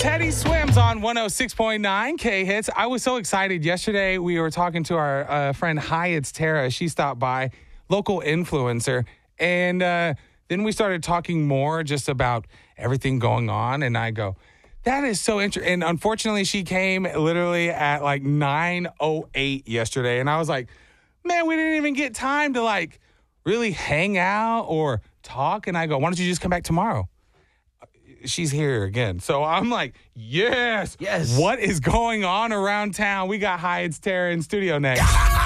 Teddy Swims on 106.9 K-Hits. I was so excited. Yesterday, we were talking to our friend, Hi, it's Tara. She stopped by, local influencer. And then we started talking more just about everything going on. And I go, that is so interesting. And unfortunately, she came literally at like 9:08 yesterday. And I was like, man, we didn't even get time to like really hang out or talk. And I go, why don't you just come back tomorrow? She's here again. So I'm like, yes. What is going on around town? We got Hi, it's Tara in studio next.